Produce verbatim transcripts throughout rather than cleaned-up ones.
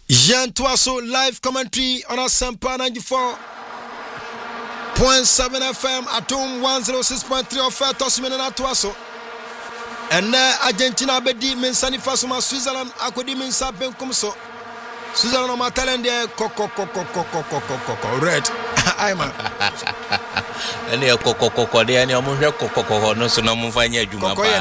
Jean Toasso live commentary on Asempa ninety-four point seven F M at home one oh six point three of Tosmin and Toasso. And now Argentina bedi mensani fasuma Switzerland akodi mensa benkumso. Switzerland ma talent there koko koko koko koko koko red. Ai man. Ene koko koko de ene omo hwe koko koko no so na mo fanya adwuma pa.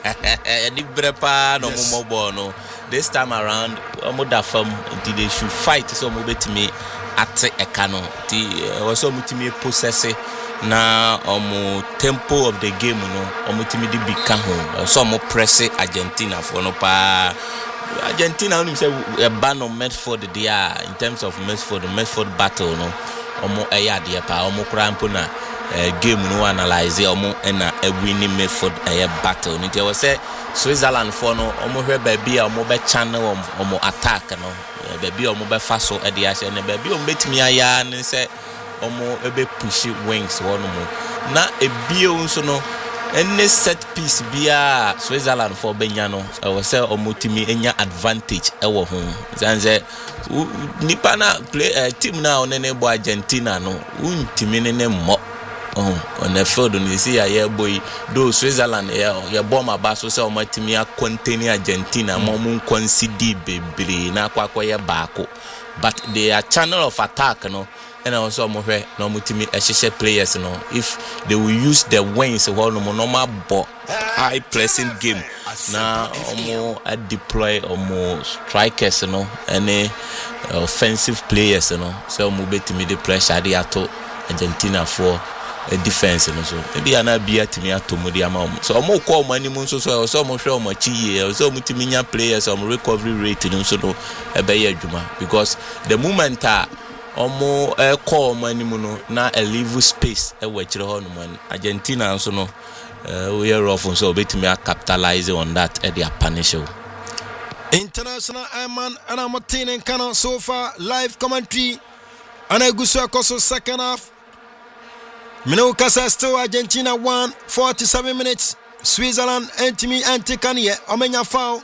E di bre pa no mo mobo no. This time around, omo da fam they should fight so mo betimi ate eka no. Ti so mo timi possess na omo tempo of the game no. Omo timi di bika ho. So mo press Argentina for no pa. Argentina only say a ban on Medford there in terms of Medford, Medford battle no. Omo eya de pa omo krampo na game no analyze omo na a winning Medford a battle. Nti we say Switzerland for no omo hwe baby a omo be channel omo attack no baby omo be fa so e de ahye na baby omo betimi aya ne say omo ebe push wings one mo na ebie nso no any set piece bia Switzerland for benya no we say omo timi enya advantage e wo ho zanze nipa na play uh, team na onene bo Argentina no untimi ne mo oh on the field you see ya boy do Switzerland ya ya bomb abaso say o matimi a contain Argentina mo mun concede bebre na kwakwa ya baako but they are channel of attack no and also mo hwe no mutimi ehhehhe players no if they will use the wings one no normal ball high pressing game na omo a deploy omo strikers no any offensive players no so mo betimi the pressure dey ato Argentina for a defense no so maybe ana bia timi atomodi ama so omo call mani mu so so so omo hwe omo chiye so omo timi nya players omo recovery rate no so no e be ya adwuma because the moment a omo e call mani mu no na a leave space e wa kire ho no man Argentina so no we are rough so betimi capitalize on that e dey punish you. International Iman and I'm attaining Canon so far live commentary and I go so across second half. Mino Casa still Argentina one forty-seven minutes. Switzerland entimi antikanie omenya foul.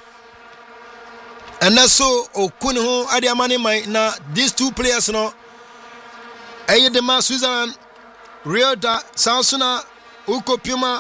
And that's so okuni ho ade amani mai na these two players no. Eye de ma Switzerland Real da Sansuna Uko Puma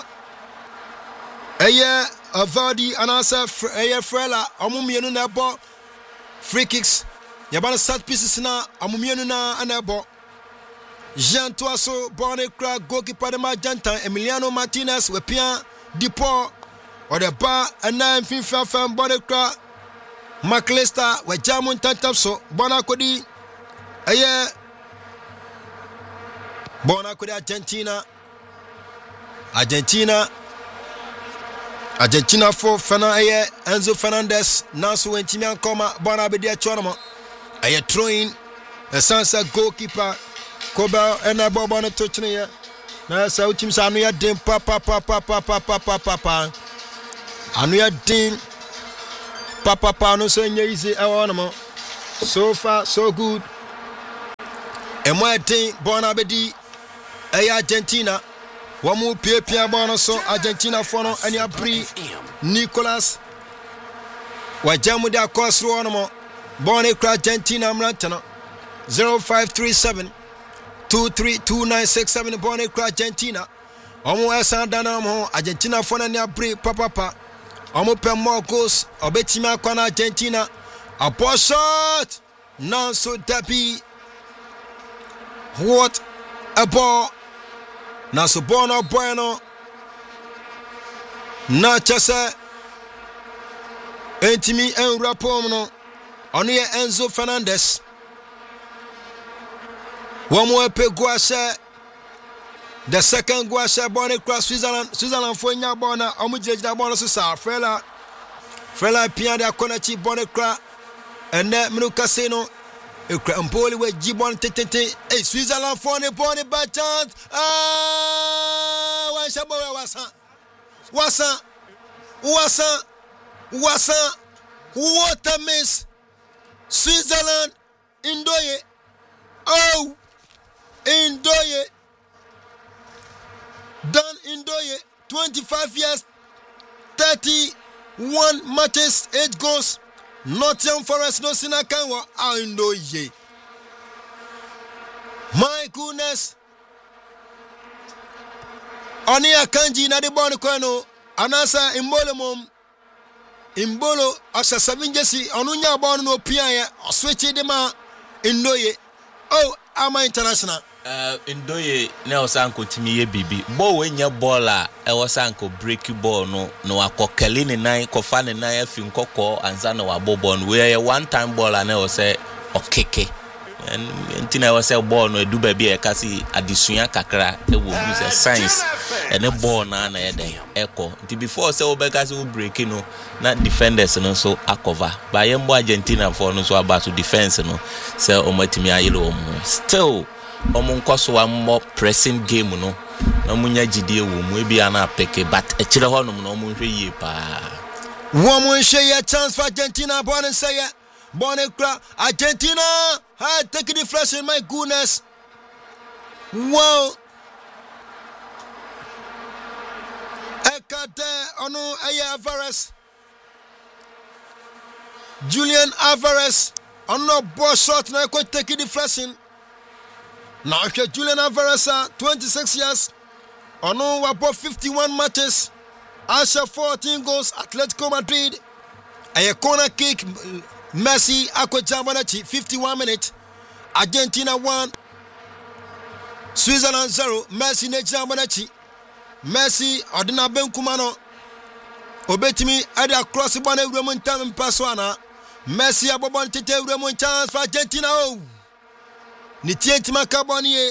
Eye Avadi anasa eye Frela omumienu na ball free kicks. Yabana set pieces na omumienu na anabo. Jean Toasso, Bonnie Crack, goalkeeper de Magenta, Emiliano Martinez, Wepia, Depot, or the bar, and nine FIFA fan, Bonnie Crack, McAllister, where Jamun Tantapso, Bonacodi, a year, Bonacodi, Argentina, Argentina, Argentina for Fernandez, Enzo Fernandez, Nasu and Timian Coma, Bonabedia Chonama, a year throwing, a sunset goalkeeper. Koba and a bob on a touch near. Now, so Tim Samuel Dim Papa Papa Papa Papa Papa Anuya Dim Papa Pano so easy animal. So far, so good. And my thing, Bonabedi, a Argentina. One more Pia Pia Bonoso, Argentina Fono, and your pre Nicolas. Why Jamuda Costro animal? Bonnie Argentina Mrantana zero five three seven. two three two nine six seven Bonnie Argentina. Omo esa dana mo Argentina fona ni abri papa pa. Omo pe more goals obetimi akwa Argentina. A poor shot. Non so debi. What a ball. Na so bono bueno. Na chese. Entimi en rapom no. Onu ye Enzo Fernandez. One more pe guasha. The second guasha Bonnie cross Switzerland. Switzerland for nya bona. Omu jeje na bona so sa Frela. Frela pia da konachi Bonnie cross. And then minu casino. E kra mpoli we jibon tete. Hey Switzerland for ne Bonnie by chance. Ah, wa shabo wasa. Wasa. Wasa. Wasa. What a miss. Switzerland Indoye. Oh. Indoye, Dan Indoye, twenty-five years, thirty-one matches, eight goals, Nottingham Forest no sinakanwa aindo ye. My goodness. Oni akanji na de bon kwano anasa imbolo mom imbolo asa seven jesi onunya bon no pia ya switch de ma indoye. Oh, ama international. Uh, Indoye na osanko timi ye bibi. Bo we nya ball a e osanko break ball no no akokele ne nan ko fa ne nan afi nkokọ anza na wa ball no we one time ball na o say okeke. And ntina we say ball no edu ba bi e kasi adisua kakra e wo use science and the ball na na e den eko. Nti before say we kasi we break no na defenders no so akova. Ba ye mbo Argentina for no so about to defense no say o matimi ayelo o still omun kwaso ammo pressing game no na munya gidie wo mu ebi ana peke but e kire ho no no omun hwe yie pa wo mun share chance for Argentina born and say born Argentina ha take the flash in my goodness wow ekate onu aye Alvarez Julian Alvarez ono boss shot na ko take the flashing. Now, okay, Julian Alvarez, twenty-six years, ono wabo fifty-one matches, Asha fourteen goals, Atletico Madrid, a corner kick, Messi, Akwe Jambanachi, fifty-one minutes, Argentina one, Switzerland zero, Messi ne Jambanachi, Messi, Odina Ben Kumano, Obetimi, Adia cross the one, Roman time Paswana, Messi, Abobon Tete, Roman chance for Argentina. Oh. Nitie tima Carbonier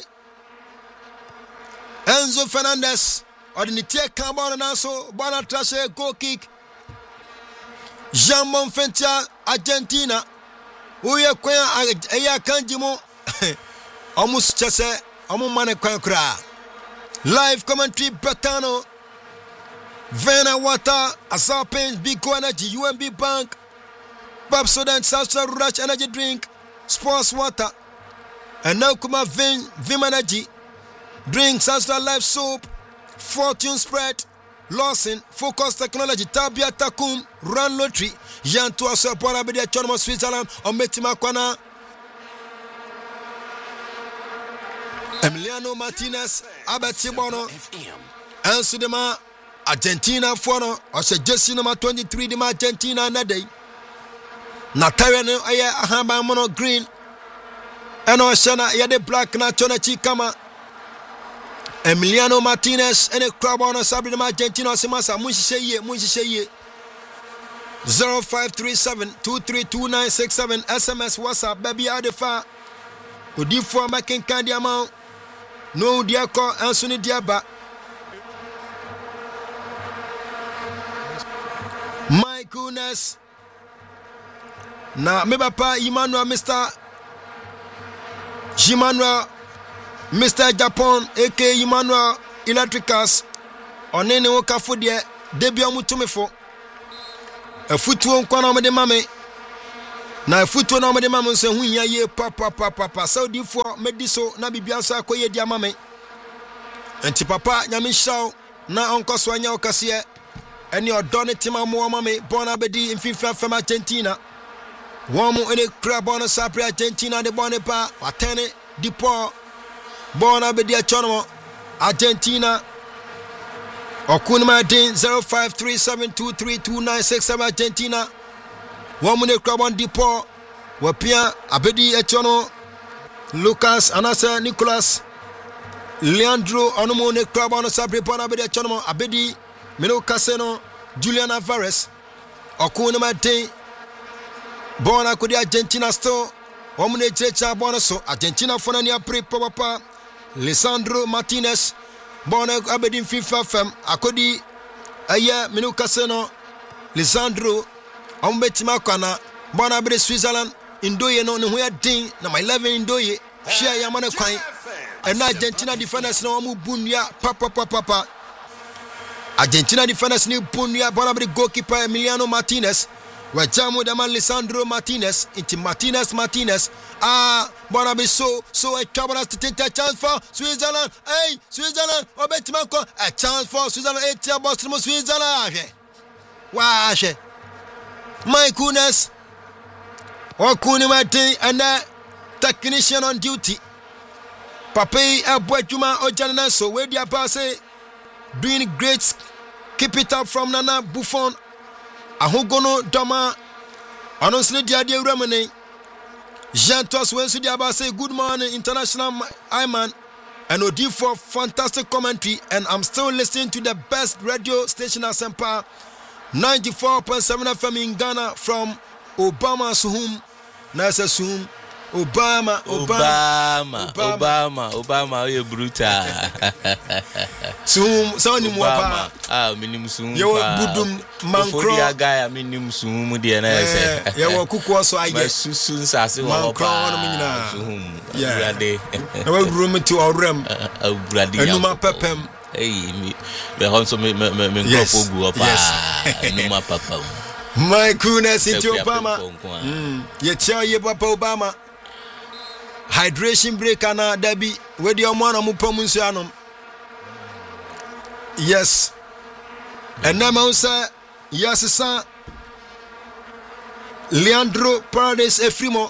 Enzo Fernandez or the Nitie Carbon and also Bona Trashe goal kick Jean Monfentia Argentina Uye Kwaya Aya Kanjimo Almost Chase Amu Mane Kwankra Live commentary Bertano Vena Water Azar Paints Big Energy U M B Bank Bob Sodan South Rush Energy Drink Sports Water. And now come a Vim, Vim Energy, drinks Astra Life Soap, Fortune Spread, Lawson, Focus Technology, Tabia Takum, Run Lottery, Jan Tuaso, Ponabedia, Chonoma, Switzerland, or Metimakwana, Emiliano Martinez, Albert Sibono, and Sudema, Argentina, Fono, or Jesse number twenty-three, the Argentina, Nade, Natarian, Aya, Ahamba, Mono Green. Eno Shana yade black na chona chikama Emiliano Martinez ene club on sabi de Argentina semasa munshishe ye munshishe ye zero five three seven two three two nine six seven S M S WhatsApp baby adefa odifo making kandi amount no diako ansuni diaba my goodness na me papa Emmanuel Mister Emmanuel, Mister Japan, aka Emmanuel Electricals, on any worker for the debut mutumefo. A foot one corner of the mammy. Now, a foot one of the mammy say, when ye papa, papa, papa, so therefore, mediso, Nabi Biasa, Koye, dear mammy. And to papa, Yamishaw, now Uncle Swanya Cassia, and your Donatima Moa mammy, born abedi in FIFA from Argentina. One more in a crab on a Sapri Argentina, the Bonepa, Atene, Dipo, Bona Bedia Chono, Argentina, Okunma Din zero five three seven two three two nine six seven Argentina, one more crab on Dipo, Wapia, Abedi Echono, Lucas, Anasa, Nicholas, Leandro, Onomone crab on a Sapri, Bona Bedia Chono, Abedi, Mino Caseno, Julian Alvarez, Okunma Din. Bona kudi Argentina sto omune checha bona so Argentina fona ni apre papa Lisandro Martinez bona abedin FIFA fam akodi aya minu kaseno Lisandro ombetima kwana bona abede Switzerland indoye no ne hoya din na my eleven indoye share ya mane kwan and Argentina defenders no mu bunya papa papa papa Argentina defenders ni bunya bona abede goalkeeper Emiliano Martinez. Where Jamu Daman Lisandro Martinez into Martinez Martinez. Ah, Bona be so so a trouble to take a chance for Switzerland. Hey, Switzerland, Obetimako, a chance for Switzerland, eight year Boston, Switzerland. Wash. My goodness, Okuni Martin and the technician on duty. Pape Abuajuma Ojanana, so where the passe doing great. Keep it up from Nana Buffon. Ahogono Doma. Honestly, the idea Remini. Jean Tos Wensu Diaba say good morning, international Iman. And Odi for fantastic commentary. And I'm still listening to the best radio station at Sempa ninety-four point seven F M in Ghana from Obama Suhum. Nasa Suhum. Obama, Obama, Obama, Obama, Obama, you brutal. Soon, so ni Obama. Ah, minimum soon. You budum mancro. Ya guy, minimum soon. Mudi na ese. Ya wakuku so I get. Susun sasi wa mancro no mina. Soon. Yeah. Na we room to our room. Brady. Enuma pepem. Hey, me. Me hanso me me me me kopo gu opa. Enuma pepem. My goodness, into Obama. Mm. Ye tell ye Papa Obama. Hydration break ana Debbie where the omwana mupomunsu anom. Yes. And now I say yes sir. Leandro Paredes Efrimo.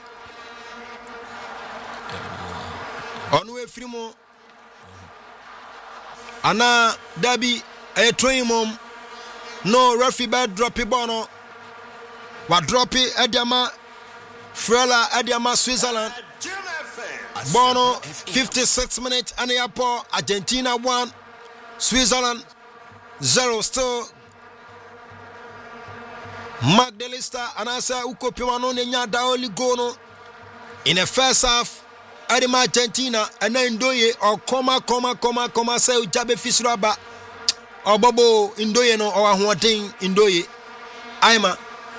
Onu Efrimo. Ana Debbie a train mom. No referee bad drop it bono. Wa drop it Ediama Frela Ediama Switzerland. Bono fifty-six minutes and the airport. Argentina one, Switzerland zero. Still Magdalista and I say Uko Piwano Nenya Daoli Gono in the first half. Adima Argentina and then Ndoye or Koma Koma Koma Koma say Jabe Fisraba or Bobo Ndoye no or Huating Ndoye. Aima.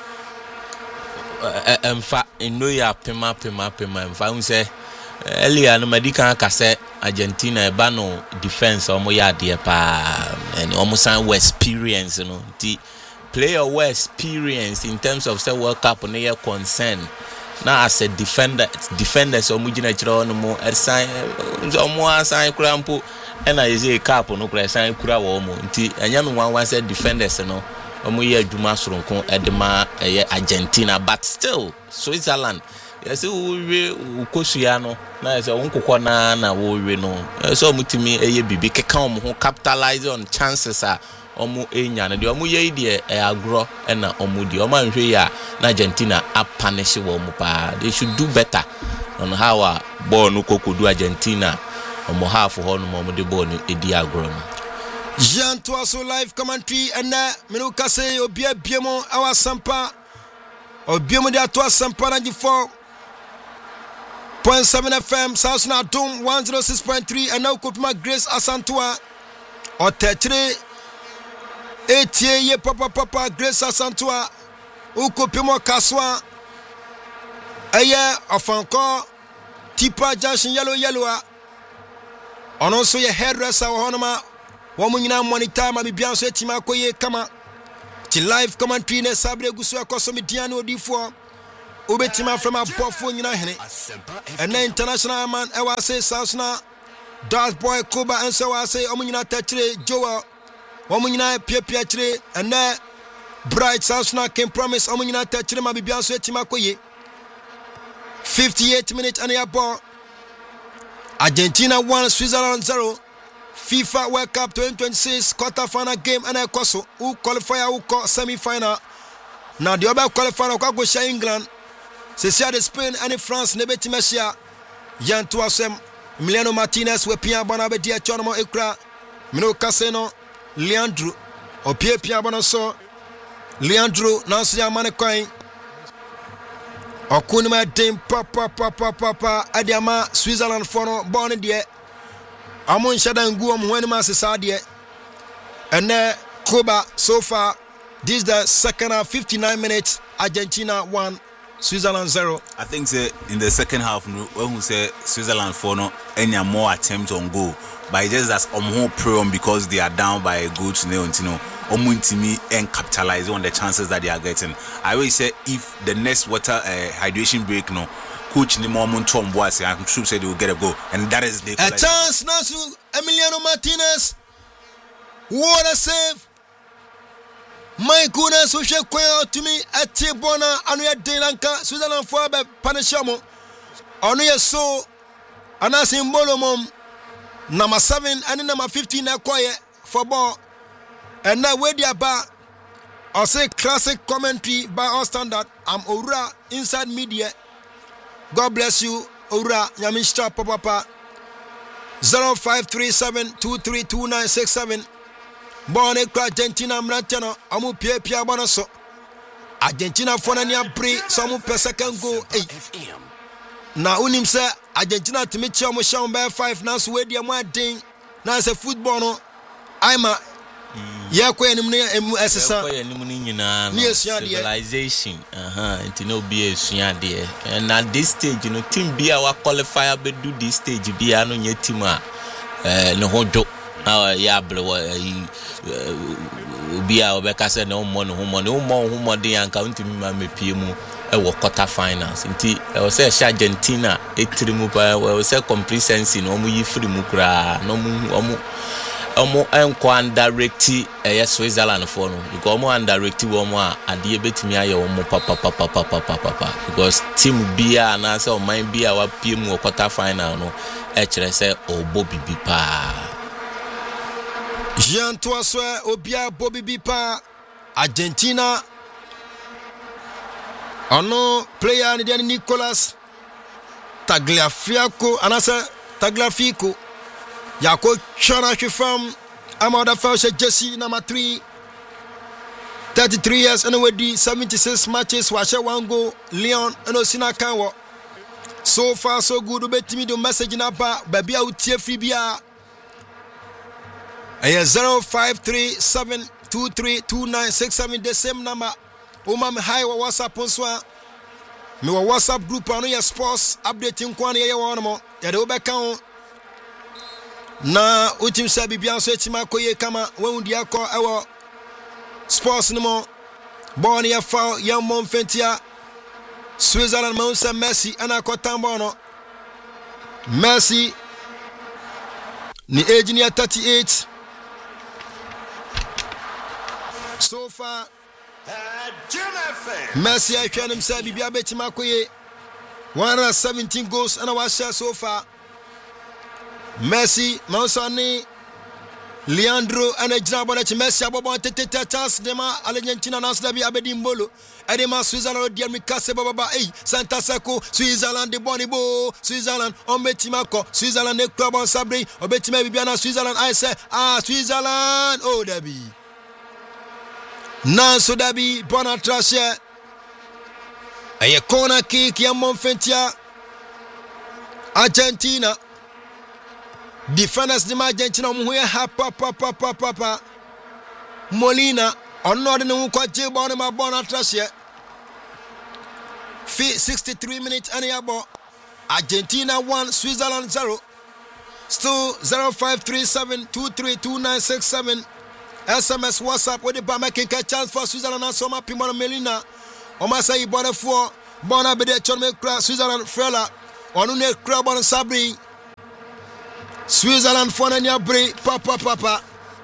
In fact, Ndoye Pima Pima Pima. In fact, say. Earlier no medical kase Argentina bano defense omo ya de pa and almost an experience you know the player well experience in terms of say World Cup no year concern now as a defender defenders omo gina chiro no mo ersan omo asan kura mpo and I say cap no kura san kura wo mo nti anya no one one say defenders no omo ye adwuma soronko edema Argentina but still Switzerland. Yes, we Ukosiano. Na yes, unkoko na na we no. So mutimi eye bibi keka omo ho capitalize on chances a omo enya na de omo ye de e agro e na omo di omo anhwe ya na Argentina a punish wo mo pa. They should do better on how a ball no kokodu Argentina omo half ho no omo de ball no edi agro no. Jean Toaso live commentary and na me no ka say obi abiemo awa sampa obiemo de ato sampa ninety-four point seven F M, South Na Doom one oh six point three, and now Kopima Grace Asantua or Tetre eighty ye Papa Papa Grace Asantua Ukopimo Kaswa Aye of encore Tipa Junction Yellow Yellow and also your hairdresser Honoma Womuna Monita Mabi Bianso Tima Koye Kama Ti live commentary ne Sabre Gusua Kosomidiano D four Ubetima from a buffo in and then international man, I was say Southna, Darth Boy Kuba, and so I say Omuna Tetre, Joa, Omuna Pia Piatre, and there Bright Southna can promise Omuna Tetre, my Bianso Timakoye. fifty-eight minutes and a ball. Argentina one, Switzerland zero. FIFA World Cup twenty twenty-six quarter final game and a Koso, who qualify who call semi final. Now the other qualifier will go to England. C'est ça de Spain et France ne beti machia Yan Toasem Emiliano Martinez we pia bana be dia chono ekra Mino Caseno Leandro o pia pia bana so Leandro nansi ya mane coin okuni ma dem papa papa papa adiama Switzerland fono born die amon shada ngu am wen ma se sadie ene Cuba so far this is the second half fifty-nine minutes Argentina one Switzerland zero. I think say in the second half when we say Switzerland four no any more attempts on goal but just as um whole prone because they are down by a goal to nil you know omuntimi and capitalize on the chances that they are getting. I always say if the next water uh, hydration break no coach ni more Tom Boise I'm sure say they will get a goal and that is the a chance Nasu Emiliano Martinez what a save My goodness, we should quay out to me at Tibona and we are Delanka, Switzerland for Panashamo. On your so, and as in Bolomom, number seven and number fifteen acquire for ball. And now where they are back, I'll say classic commentary by our standard. I'm Ora Inside Media. God bless you, Ora Yamishta Papa. zero five three seven two three two nine six seven. Born in Argentina, Mrantano, Amu Pia Pia Bonaso. Argentina for any pre, some per second go eight. Now, unim say Argentina to meet you, Mosham by five. Now, so where the amount ding. Now, it's a football. No, I'm a Yakwe and S S R. Civilization. Uh huh. It no be a dear. And at this stage, you know, team be our qualifier, but do this stage be an on your team. Uh, no hojo. Uh, yeah, bro. Be our Becca said no money, no money, no more, no more. They are counting me, P M. I was quarter finals. Inti, I was say Argentina. It trimu pa. I was say comprehensive. No mu yifri mukra. No mu omu omu enko undirecti. Eh, Switzerland for no. Because omu undirecti omu a adiye betimi aye omu papa papa papa papa. Because team bia na say o mind bia wa P M o quarter final no. E chere say obo bibi pa. Jean Toiswe obia Bobby Bipa Argentina. Ono player ni Nicolas Tagliafico anasa Tagliafico Yako Chana from Amada Felsha Jesse number three thirty-three years anyway seventy-six matches washe one goal Leon and Osina Kanwo. So far so good ubeti me the message na ba baby out tie free bia aya zero five three seven two three two nine six seven the same number. Uma me hi wa WhatsApp on so me wa WhatsApp group anu ya sports updating kwan ye won mo ya de obeka ho na utim sa bibia so etima koye kama wen di akọ ewo sports no mo bon ya fa ya mon fentia Switzerland mo se Messi ana ko tambo no Messi ni age ni thirty-eight so far. Messi I can himself be a bit makoye one hundred seventeen goals and I was share so far. Messi, Mansani, Leandro and a Jabba Messi about Tete chance Dema Argentina Nasdabi Abedimbolo Edema Switzerland dear Mikase Baba eh Santa Saco Switzerland the Bonibo Switzerland on Betimako Switzerland the club on Sabri Obetima Bibiana Switzerland I say ah Switzerland oh Debbie Nanso dabi bona trashe aye corner kick ya Monfentia Argentina defenders di Argentina mu he ha pa pa pa pa pa Molina onno de nu ko je bona ma bona trashe sixty-three minutes and yabo Argentina one Switzerland zero still zero five three seven two three two nine six seven S M S WhatsApp with the Bamaking chance for Switzerland and Soma Pimona Melina. Omasa Ibona for Bona Bede Chome Switzerland Frela. Onune Crabon Sabri. Switzerland Fonania Bri Papa Papa.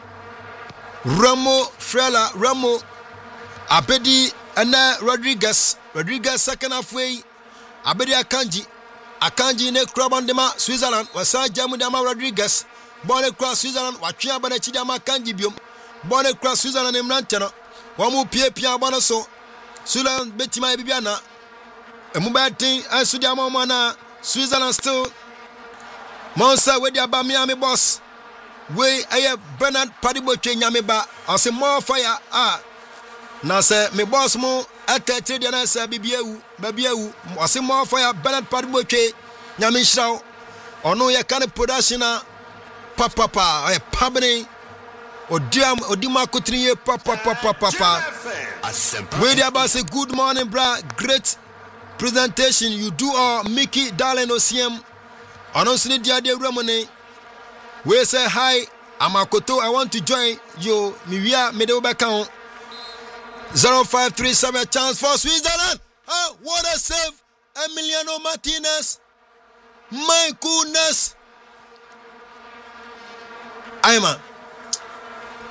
Ramo Frela Ramo Abedi Ana Rodriguez. Rodriguez second halfway. Abedi Akanji. Akanji ne Crabon Dema Switzerland. Wasa Jamu Dama Rodriguez. Bona Cross Switzerland. Wachia Banachi Dama Kanji Bium. Bonne cross Switzerland and Mrantano. Wamu Pia Pia Bonaso. Switzerland Betima Bibiana. A mobile thing and Sudiamo Mana. Switzerland still. Monsa with your Bamiami boss. We I have Bernard Padibo Yamiba. I say more fire. Ah. Now say me boss mo at the trade and I say Bibiu. Babiu. I say more fire. Bernard Padibo Yamishrao. Or no, you can't production. Papa papa. I pabne. Odiam Odima Couturier papa papa papa. We there about say good morning, bra. Great presentation. You do our Mickey Darling O C M. Announcing the idea Ramone. We say hi. I'm Akoto. I want to join you. Mivia Medobacon. zero five three seven chance for Switzerland. Oh, what a save. Emiliano Martinez. My goodness. Ayman.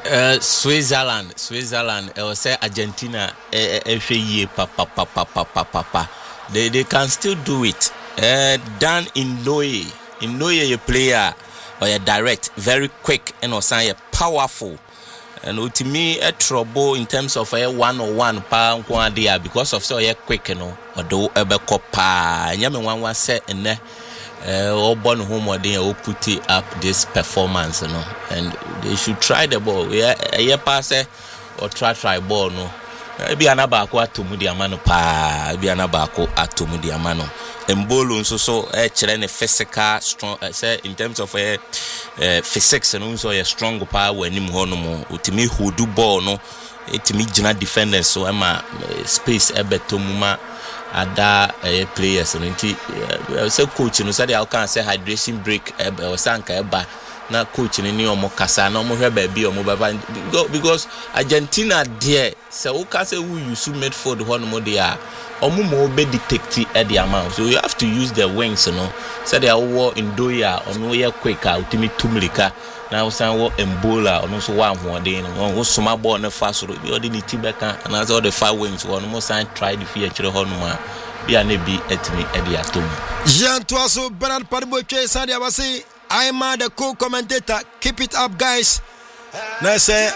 Uh, Switzerland, Switzerland. I was say Argentina. Every year, pa pa pa pa pa pa pa pa. They they can still do it. Uh, Dan Ndoye, Ndoye a player or a direct, very quick and also a powerful. And to me, a trouble in terms of a one on one pound quantity because of so a quick, you know, or do a becopa. Yaman one was set in there. All born home or they will put it up this performance, you know, and they should try the ball. Yeah, a year pass or try try ball, no. Be anabako atumu di amano pa. Be anabako atumu di amano. Embolo so so eh chile physical strong. Uh, say in terms of a uh, uh, physics and also a strong power when him honomo. Utimi who do ball no. Utimi jina defenders so ama uh, space ebeto muma. Ada uh, players and uh, so coach no say I can say hydration break or sanka eba na coach ni omo kasa na omo hwe ba bi omo baba because Argentina there say who can say who use midfield ho no there omo mo be detect e the amount so you have to use the wings you know say they are in doya omo ye quicker ultimate tumlika na usan wo embola ono so wa ho den no wo soma ball na fa so bi odi ni tibeka na say all the five wings one mo sign try the fear chire ho no ma bia na bi etimi e de atom Jean Toaso Bernard Paribo Chwe Sadi Abasi I'm the co-commentator keep it up guys na say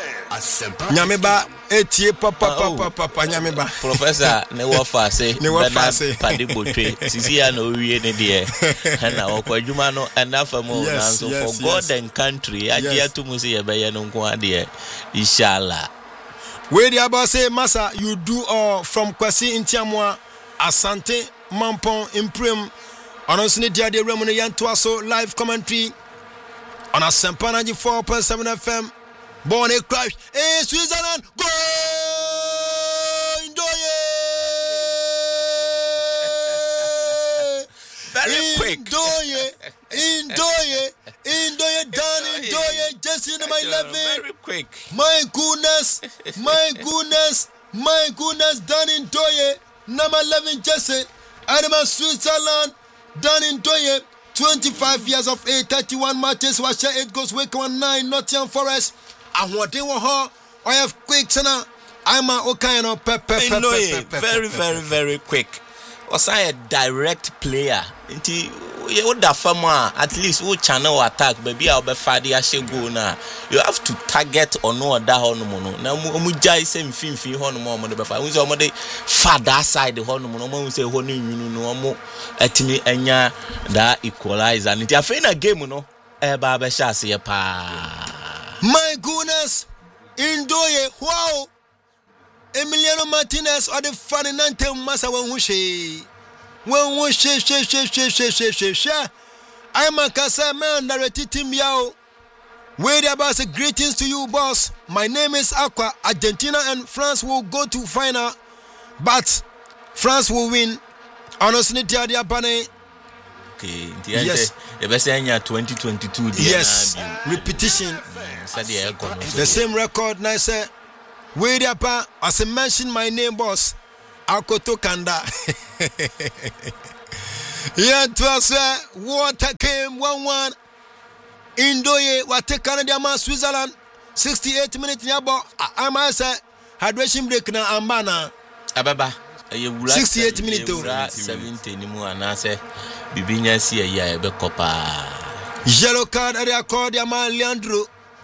Nyameba etie papa papa papa Nyameba Professor ne wo fa say Bernard Paribo Chwe sisi ya no wie ne de na wo kwadwuma no anafa mo na so for God and country agia to mu say ye be ye no nko ade inshallah we the Abasi massa you do all from Kwasi Ntiamwa Asante Mampon Imprim on us ni dia de remu ne yanto aso live commentary on Asempa ninety-four point seven F M born a crash eh Switzerland go Ndoye very quick Ndoye Ndoye Ndoye done Ndoye just in my eleven very quick my goodness my goodness my goodness done Ndoye number eleven Jesse Adama Switzerland done Ndoye twenty-five years of age thirty-one matches was eight goals week one nine Nottingham Forest ahwode wo ho I have quick sana I'm a okay no pep pep pep very very very quick was I a direct player nti ye would da fama at least wo channel attack baby a obefade a shego na you have to target on no other hono no na mu jai se mfimfi hono mo mo befa wo se mo de father side hono mo mo se hono nwunu no mo atimi anya da equalizer nti afa na game no e ba be sha se pa my goodness Ndoye wow Emiliano Martinez or the Ferdinand Massa when who she when who she she she she she she she she I'm a Kasa man directed team yao. Where the boss greetings to you boss. My name is Aqua. Argentina and France will go to final, but France will win. Honestly, dia bane. Okay, yes. The twenty twenty-two. Yes, repetition. The same record. Nice. Where the pa as I mentioned my name boss. Akoto Kanda. Yeah, to us water came one one. Ndoye wate Canada man Switzerland. Sixty-eight minutes nyabo. I might say hydration break na ambana. Ababa. Sixty-eight minutes. Seventy ni mu anase. Bibinya si ya ebe kopa. Yellow card at the accord ya man Leandro.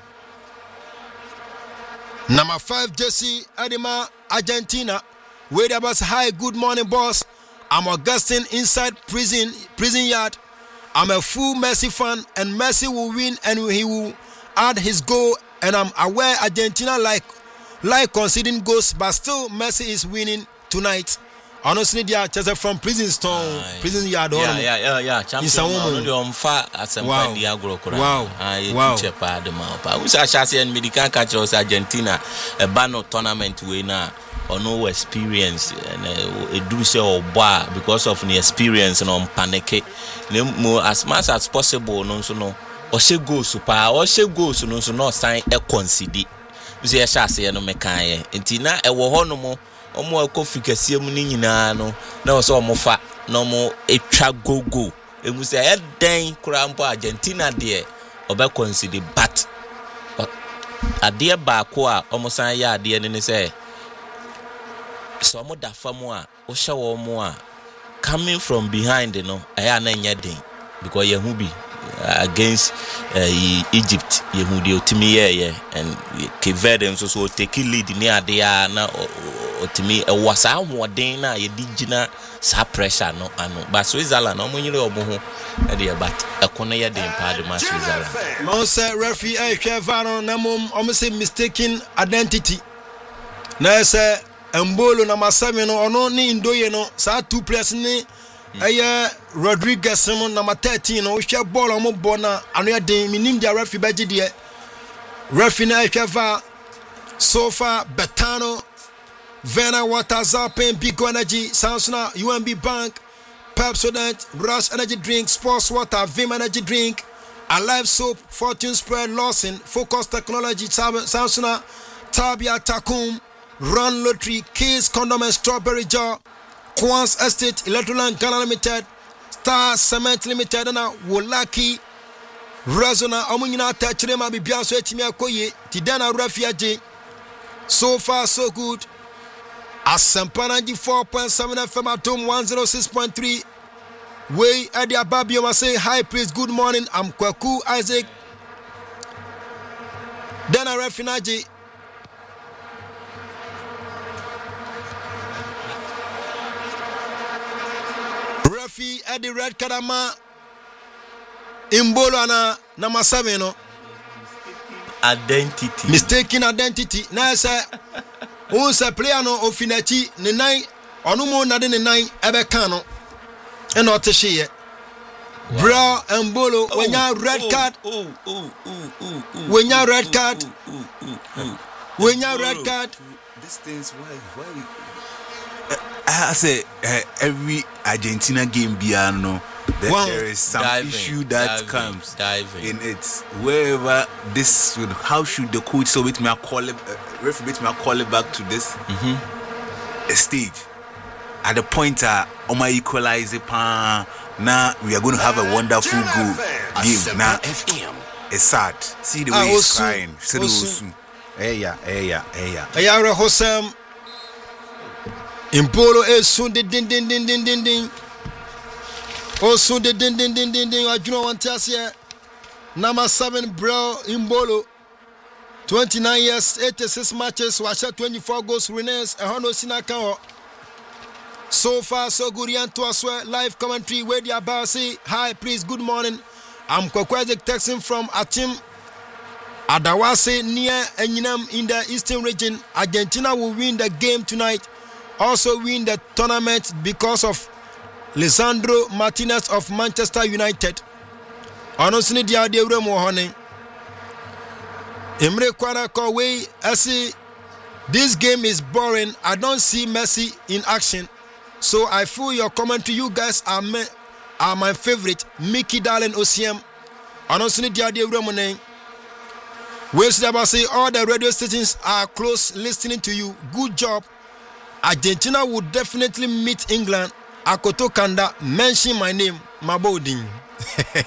Number five Jesse Adema Argentina. Where there was hi good morning boss. I'm Augustine inside prison prison yard. I'm a full Messi fan and Messi will win and he will add his goal and I'm aware Argentina like like conceding goals but still Messi is winning tonight. Honestly, they are just from prison stone, uh, prison yard. Yeah, yeah, yeah, yeah. Champion. Wow. Wow. Wow. Wow. We say Chelsea and medical catch us Argentina a banner tournament winner or no experience and a do so or because of the experience and on panic. As much as possible, no so no. Or she goes super or she goes no so no sign a concede. We say Chelsea and no mekan. Intina a wohonomo. Omo ekofikasie mu ni nyina no na so omo fa na omo etwa gogo emu se eden kura mpo Argentina de obe consider but adeɛ baako a ɔmo san yɛ adeɛ ne ne sɛ so ɔmo da fam a wo hyɛ wɔ mo a coming from behind no ɛyɛ na nyɛ den because yehu bi against uh, Egypt yehu de otimi yɛ and Cape Verde nso so take lead ne ade a na otimi ɛwɔ saa ahoɔden na yɛdi gyina saa pressure no ano but Switzerland ɔmo nyere ɔmo ho ɛde but ɛkono yɛ den pa de ma Switzerland mo sɛ referee ɛhwɛ varo na mom ɔmo sɛ mistaken identity na sɛ Mbolo na Masami no ono ni Indoye no saa two players ni eye Rodriguez no number thirteen no hwe ball omo ball na ano ya den minim dia referee baji de referee na hwe va so far Betano Vena Water Zappen Bigo Energy Samsung U M B Bank Pepsodent Rush Energy Drink Sports Water Vim Energy Drink Alive Soap Fortune Spread Lawson Focus Technology Samsung Tabia Takum Run Lottery, Keys, Condom and Strawberry Jar, Quans Estate, Electroland Ghana Limited, Star Cement Limited, and Wolaki, Razona, Omunina, Tachrema, Bibianso, Etimia Koye, Tidana Rafiaji. So far, so good. Asampanaji four point seven F M at home one oh six point three. Way Eddie Ababio must say, hi, please, good morning. I'm Kwaku Isaac. Dana Rafinaji. Referee at the red Kadama Mbolo na number seven no identity mistaken identity na say who say player no ofinachi ne nine onu mo na de ne nine ebe kan no e no te hye bro Mbolo when you red card oh oh oh oh when you red card when you red card this things why why I say uh, every Argentina game biano that wow. There is some diving, issue that diving, comes diving. in it. Wherever this would, how should the coach so with me call it uh, referee me call it back to this mm-hmm. stage at the point uh on my equalizer pan now we are going to have a wonderful goal game now it's sad see the way he's crying see the way hey yeah hey yeah hey yeah hey yeah Hosam Impolo is soon the din din din din din din. Oh, soon the din din din din din. I do not want to say number seven, bro. Imbolo, twenty-nine years, eighty-six matches, watch twenty-four goals, winners, a hundred sinaka. So far, so good. Yanto as well. Live commentary. Where the about say hi, please, good morning. I'm Kwakwajik texting from Atim Adawase near Enyinam in the eastern region. Argentina will win the game tonight. Also win the tournament because of Lisandro Martinez of Manchester United. Honestly, the idea of honey. Emre Kwana Kowe, I see this game is boring. I don't see Messi in action. So I feel your comment to you guys are me, are my favorite. Mickey Darling O C M. Honestly, the idea of money. We say all the radio stations are close listening to you. Good job. Argentina would definitely meet England. Akoto Kanda, mention my name, Mabodin.